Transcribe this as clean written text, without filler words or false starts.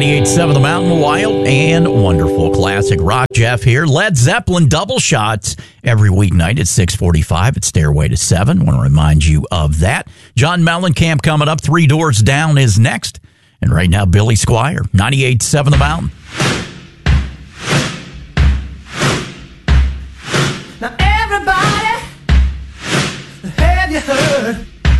98.7 The Mountain, wild and wonderful classic rock. Jeff here. Led Zeppelin double shots every weeknight at 6:45 at Stairway to 7. Want to remind you of that. John Mellencamp coming up. Three Doors Down is next. And right now, Billy Squier, 98.7 The Mountain.